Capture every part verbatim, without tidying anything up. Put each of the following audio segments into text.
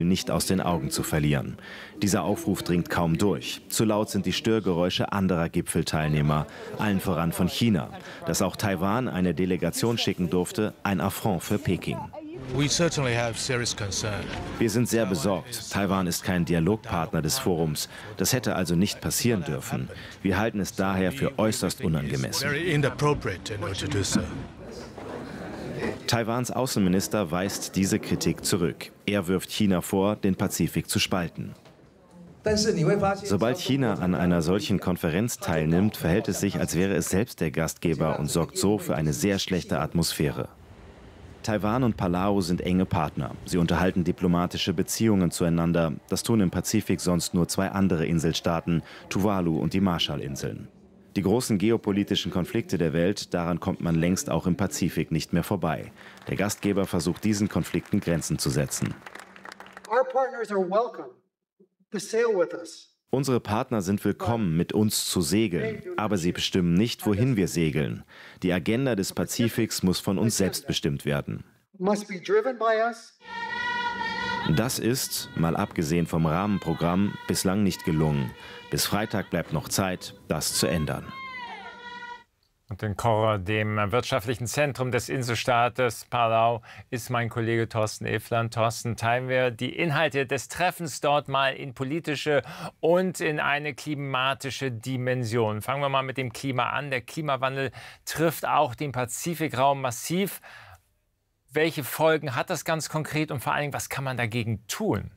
nicht aus den Augen zu verlieren. Dieser Aufruf dringt kaum durch. Zu laut sind die Störgeräusche anderer Gipfelteilnehmer, allen voran von China. Dass auch Taiwan eine Delegation schicken durfte, ein Affront für Peking. Wir sind sehr besorgt. Taiwan ist kein Dialogpartner des Forums. Das hätte also nicht passieren dürfen. Wir halten es daher für äußerst unangemessen. Taiwans Außenminister weist diese Kritik zurück. Er wirft China vor, den Pazifik zu spalten. Sobald China an einer solchen Konferenz teilnimmt, verhält es sich, als wäre es selbst der Gastgeber und sorgt so für eine sehr schlechte Atmosphäre. Taiwan und Palau sind enge Partner. Sie unterhalten diplomatische Beziehungen zueinander. Das tun im Pazifik sonst nur zwei andere Inselstaaten, Tuvalu und die Marshallinseln. Die großen geopolitischen Konflikte der Welt, daran kommt man längst auch im Pazifik nicht mehr vorbei. Der Gastgeber versucht, diesen Konflikten Grenzen zu setzen. Unsere Partner sind willkommen, mit uns zu segeln, aber sie bestimmen nicht, wohin wir segeln. Die Agenda des Pazifiks muss von uns selbst bestimmt werden. Das ist, mal abgesehen vom Rahmenprogramm, bislang nicht gelungen. Bis Freitag bleibt noch Zeit, das zu ändern. Und in Korre, dem wirtschaftlichen Zentrum des Inselstaates Palau, ist mein Kollege Thorsten Efland. Thorsten, teilen wir die Inhalte des Treffens dort mal in politische und in eine klimatische Dimension. Fangen wir mal mit dem Klima an. Der Klimawandel trifft auch den Pazifikraum massiv. Welche Folgen hat das ganz konkret und vor allen Dingen, was kann man dagegen tun?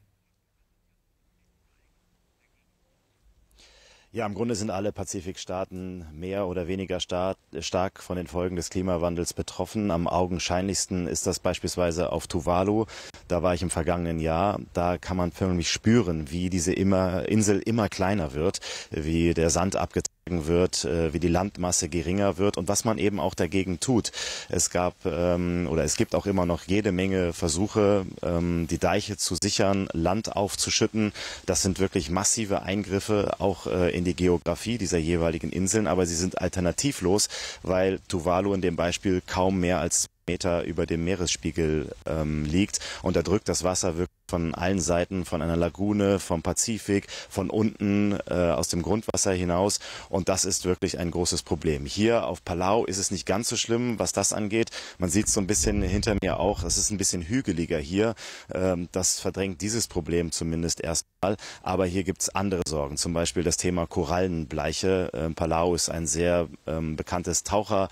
Ja, im Grunde sind alle Pazifikstaaten mehr oder weniger stark, stark von den Folgen des Klimawandels betroffen. Am augenscheinlichsten ist das beispielsweise auf Tuvalu. Da war ich im vergangenen Jahr. Da kann man förmlich spüren, wie diese immer, Insel immer kleiner wird, wie der Sand abgetragen wird, wie die Landmasse geringer wird und was man eben auch dagegen tut. Es gab ähm, oder es gibt auch immer noch jede Menge Versuche, ähm, die Deiche zu sichern, Land aufzuschütten. Das sind wirklich massive Eingriffe auch äh, in die Geografie dieser jeweiligen Inseln, aber sie sind alternativlos, weil Tuvalu in dem Beispiel kaum mehr als Meter über dem Meeresspiegel ähm, liegt und da drückt das Wasser wirklich von allen Seiten, von einer Lagune, vom Pazifik, von unten äh, aus dem Grundwasser hinaus und das ist wirklich ein großes Problem. Hier auf Palau ist es nicht ganz so schlimm, was das angeht. Man sieht es so ein bisschen hinter mir auch, es ist ein bisschen hügeliger hier. Ähm, das verdrängt dieses Problem zumindest erstmal, aber hier gibt es andere Sorgen, zum Beispiel das Thema Korallenbleiche. Ähm, Palau ist ein sehr ähm, bekanntes Taucher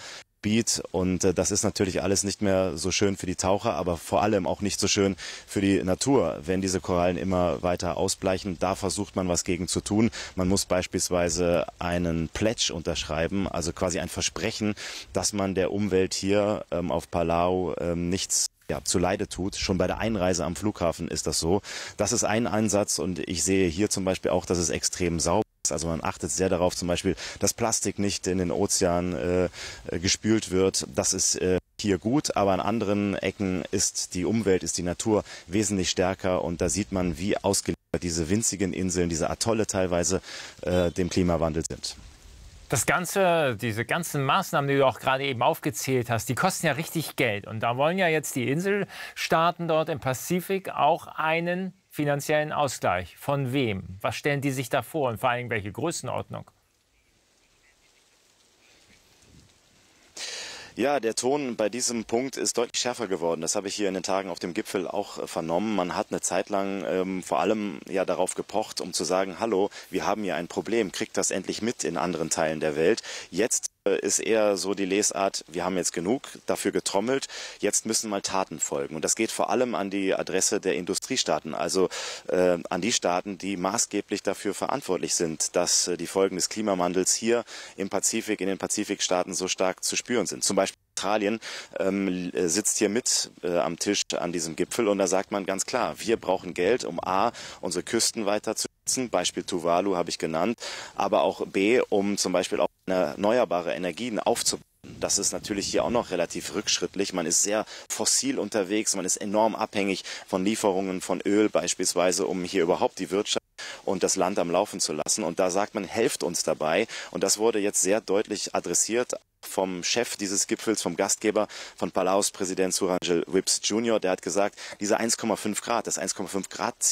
und äh, das ist natürlich alles nicht mehr so schön für die Taucher, aber vor allem auch nicht so schön für die Natur, wenn diese Korallen immer weiter ausbleichen. Da versucht man was gegen zu tun. Man muss beispielsweise einen Pledge unterschreiben, also quasi ein Versprechen, dass man der Umwelt hier ähm, auf Palau ähm, nichts ja, zu Leide tut. Schon bei der Einreise am Flughafen ist das so. Das ist ein Ansatz und ich sehe hier zum Beispiel auch, dass es extrem sauber ist. Also man achtet sehr darauf, zum Beispiel, dass Plastik nicht in den Ozean äh, gespült wird. Das ist äh, hier gut, aber an anderen Ecken ist die Umwelt, ist die Natur wesentlich stärker und da sieht man, wie ausgeliefert diese winzigen Inseln, diese Atolle teilweise äh, dem Klimawandel sind. Das Ganze, diese ganzen Maßnahmen, die du auch gerade eben aufgezählt hast, die kosten ja richtig Geld. Und da wollen ja jetzt die Inselstaaten dort im Pazifik auch einen finanziellen Ausgleich. Von wem? Was stellen die sich da vor und vor allem welche Größenordnung? Ja, der Ton bei diesem Punkt ist deutlich schärfer geworden. Das habe ich hier in den Tagen auf dem Gipfel auch äh, vernommen. Man hat eine Zeit lang ähm, vor allem ja darauf gepocht, um zu sagen, hallo, wir haben hier ein Problem, kriegt das endlich mit in anderen Teilen der Welt. Jetzt äh, ist eher so die Lesart, wir haben jetzt genug dafür getrommelt, jetzt müssen mal Taten folgen. Und das geht vor allem an die Adresse der Industriestaaten, also äh, an die Staaten, die maßgeblich dafür verantwortlich sind, dass äh, die Folgen des Klimawandels hier im Pazifik, in den Pazifikstaaten so stark zu spüren sind. Zum Beispiel Australien ähm, sitzt hier mit äh, am Tisch an diesem Gipfel und da sagt man ganz klar, wir brauchen Geld, um A, unsere Küsten weiter zu schützen, Beispiel Tuvalu habe ich genannt, aber auch B, um zum Beispiel auch erneuerbare Energien aufzubauen. Das ist natürlich hier auch noch relativ rückschrittlich. Man ist sehr fossil unterwegs, man ist enorm abhängig von Lieferungen von Öl beispielsweise, um hier überhaupt die Wirtschaft und das Land am Laufen zu lassen. Und da sagt man, helft uns dabei. Und das wurde jetzt sehr deutlich adressiert vom Chef dieses Gipfels, vom Gastgeber, von Palaus Präsident Surangel Whipps Junior Der hat gesagt, diese eins Komma fünf Grad, das eins Komma fünf Grad